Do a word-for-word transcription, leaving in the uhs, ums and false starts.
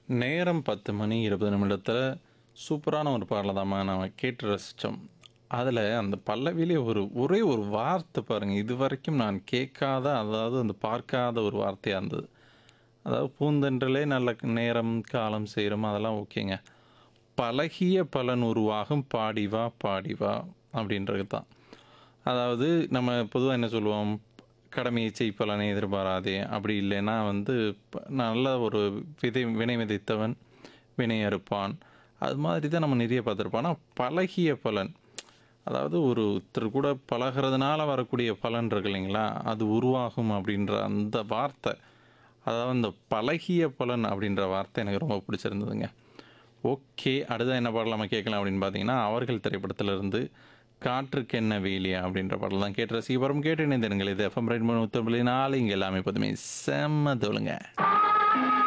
நேரம் பத்து மணி இருபது நிமிடத்துல சூப்பரான ஒரு பாடல தாம்மா நாம கேட்டு ரசிச்சோம். அதுல அந்த பல்லவியிலே ஒரு ஒரே ஒரு வார்த்தை பாருங்க. இதுவரைக்கும் நான் கேட்காத, அதாவது அந்த பார்க்காத ஒரு வார்த்தையா இருந்தது. அதாவது பூந்தென்றலே நல்ல நேரம், காலம் சேரும் அதெல்லாம் ஓகேங்க. பழகிய பலன் உருவாகும் பாடி வா, பாடி வா அப்படின்றது தான். அதாவது நம்ம பொதுவா என்ன சொல்லுவோம்? கடமையை செய் பலனை எதிர்பாராதே. அப்படி இல்லைன்னா வந்து ப நல்ல ஒரு விதை வினை விதைத்தவன் வினை அறுப்பான். அது மாதிரி தான் நம்ம நிறைய பார்த்துருப்போம். ஆனா பழகிய பலன், அதாவது ஒருத்தர் கூட பழகுறதுனால வரக்கூடிய பலன் இருக்கு இல்லைங்களா? அது உருவாகும் அப்படின்ற அந்த வார்த்தை. அதாவது அந்த பழகிய பலன் அப்படின்ற வார்த்தை எனக்கு ரொம்ப பிடிச்சிருந்ததுங்க. ஓகே. அடுத்தது என்ன பாடல் நம்ம கேட்கலாம் அப்படின்னு பார்த்தீங்கன்னா, அவர்கள் திரைப்படத்திலிருந்து காற்றுக்கென்ன வேலியா அப்படின்ற பாடல் தான் கேட்டு ரசிக்க போறோம். கேட்டு இணைந்திருங்கள். இது எஃப்எம் ரெயின்போ நூற்றி ஒன்பது புள்ளி நாலு இங்க எல்லாமே எப்போதுமே செம்ம தோலுங்க.